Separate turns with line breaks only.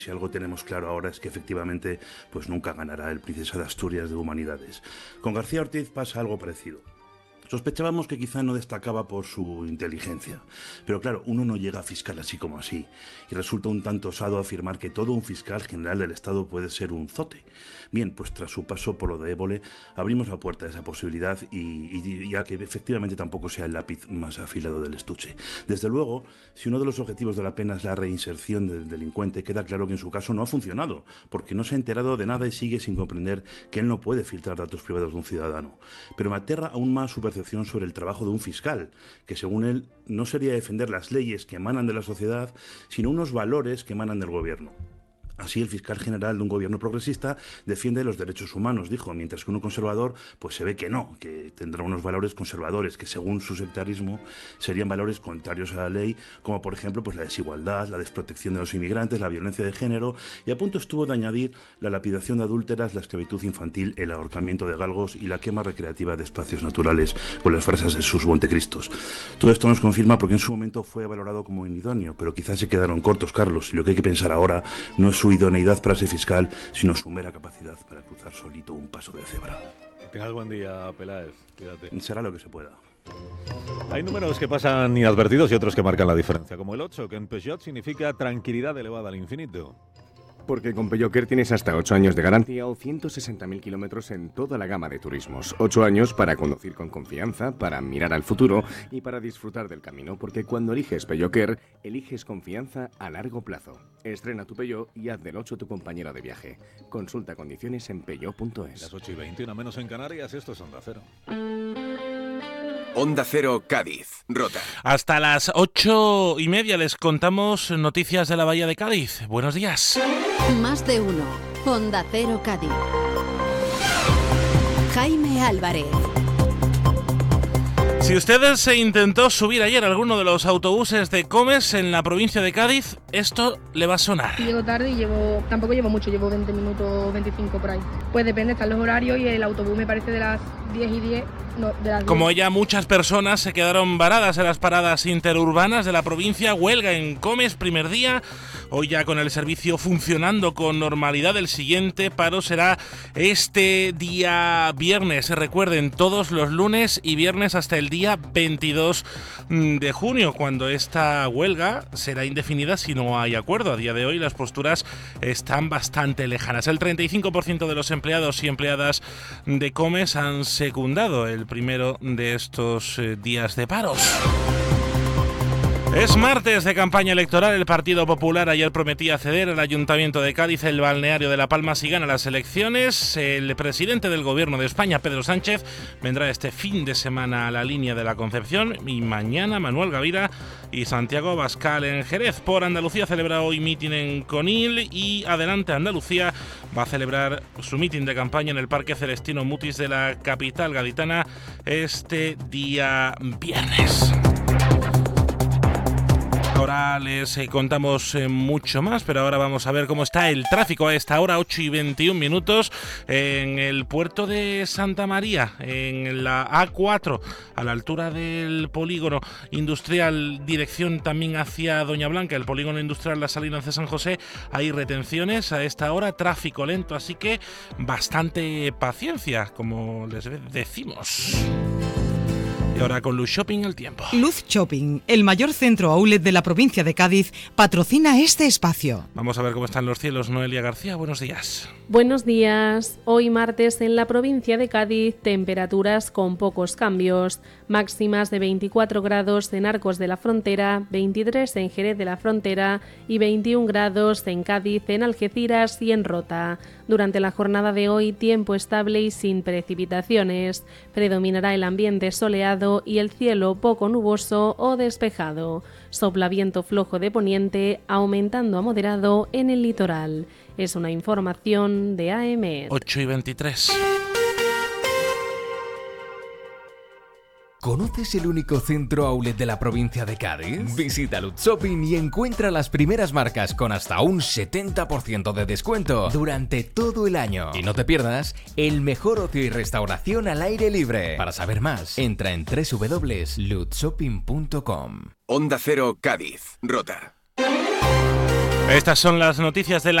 Si algo tenemos claro ahora es que efectivamente pues nunca ganará el Princesa de Asturias de Humanidades. Con García Ortiz pasa algo parecido. Sospechábamos que quizá no destacaba por su inteligencia, pero claro, uno no llega a fiscal así como así, y resulta un tanto osado afirmar que todo un fiscal general del Estado puede ser un zote. Bien, pues tras su paso por lo de Évole, abrimos la puerta a esa posibilidad y ya que efectivamente tampoco sea el lápiz más afilado del estuche. Desde luego, si uno de los objetivos de la pena es la reinserción del delincuente, queda claro que en su caso no ha funcionado, porque no se ha enterado de nada y sigue sin comprender que él no puede filtrar datos privados de un ciudadano. Pero me aterra aún más su percepción sobre el trabajo de un fiscal, que según él no sería defender las leyes que emanan de la sociedad, sino unos valores que emanan del gobierno. Así, el fiscal general de un gobierno progresista defiende los derechos humanos, dijo, mientras que uno conservador pues se ve que no, que tendrá unos valores conservadores que según su sectarismo serían valores contrarios a la ley, como por ejemplo pues la desigualdad, la desprotección de los inmigrantes, la violencia de género, y a punto estuvo de añadir la lapidación de adúlteras, la esclavitud infantil, el ahorcamiento de galgos y la quema recreativa de espacios naturales con las frases de sus Montecristos. Todo esto nos confirma porque en su momento fue valorado como inidóneo, pero quizás se quedaron cortos, Carlos, y lo que hay que pensar ahora no es su idoneidad para ser fiscal, sino su mera capacidad para cruzar solito un paso de cebra.
Que tengas buen día, Peláez. Cuídate.
Será lo que se pueda.
Hay números que pasan inadvertidos y otros que marcan la diferencia, como el 8, que en Peugeot significa tranquilidad elevada al infinito.
Porque con Peugeot tienes hasta 8 años de garantía o 160.000 kilómetros en toda la gama de turismos. 8 años para conducir con confianza, para mirar al futuro y para disfrutar del camino. Porque cuando eliges Peugeot, eliges confianza a largo plazo. Estrena tu Peugeot y haz del 8 tu compañera de viaje. Consulta condiciones en peugeot.es.
Las 8:20, menos en Canarias, esto es Onda Cero.
Onda Cero, Cádiz, Rota.
Hasta las 8:30 les contamos noticias de la Bahía de Cádiz. Buenos días.
Más de uno. Onda Cero, Cádiz. Jaime Álvarez.
Si usted se intentó subir ayer a alguno de los autobuses de Comes en la provincia de Cádiz, esto le va a sonar.
Llego tarde y tampoco llevo mucho, llevo 20 minutos, 25 por ahí. Pues depende, están los horarios y el autobús me parece de las 10:10. No, de las 10.
Como ya muchas personas se quedaron varadas en las paradas interurbanas de la provincia, huelga en Comes, primer día. Hoy ya con el servicio funcionando con normalidad, el siguiente paro será este día viernes. Recuerden, todos los lunes y viernes hasta el día 22 de junio, cuando esta huelga será indefinida si no hay acuerdo. A día de hoy las posturas están bastante lejanas. El 35% de los empleados y empleadas de Comes han secundado el primero de estos días de paros. Es martes de campaña electoral. El Partido Popular ayer prometía ceder al Ayuntamiento de Cádiz el balneario de La Palma si gana las elecciones. El presidente del Gobierno de España, Pedro Sánchez, vendrá este fin de semana a la Línea de la Concepción y mañana Manuel Gavira y Santiago Abascal en Jerez. Por Andalucía celebra hoy mitin en Conil y Adelante Andalucía va a celebrar su mitin de campaña en el Parque Celestino Mutis de la capital gaditana este día viernes. Ahora les contamos mucho más, pero ahora vamos a ver cómo está el tráfico a esta hora, 8:21 en el puerto de Santa María, en la A4, a la altura del polígono industrial, dirección también hacia Doña Blanca, el polígono industrial Las Salinas de San José. Hay retenciones a esta hora, tráfico lento, así que bastante paciencia, como les decimos. Y ahora con Luz Shopping el tiempo.
Luz Shopping, el mayor centro outlet de la provincia de Cádiz, patrocina este espacio.
Vamos a ver cómo están los cielos. Noelia García, buenos días.
Buenos días. Hoy martes en la provincia de Cádiz, temperaturas con pocos cambios. Máximas de 24 grados en Arcos de la Frontera, 23 en Jerez de la Frontera y 21 grados en Cádiz, en Algeciras y en Rota. Durante la jornada de hoy, tiempo estable y sin precipitaciones. Predominará el ambiente soleado y el cielo poco nuboso o despejado. Sopla viento flojo de poniente, aumentando a moderado en el litoral. Es una información de AEMET.
8:23.
¿Conoces el único centro outlet de la provincia de Cádiz? Visita Luz Shopping y encuentra las primeras marcas con hasta un 70% de descuento durante todo el año. Y no te pierdas el mejor ocio y restauración al aire libre. Para saber más, entra en www.luzshopping.com.
Onda Cero, Cádiz, Rota.
Estas son las noticias de la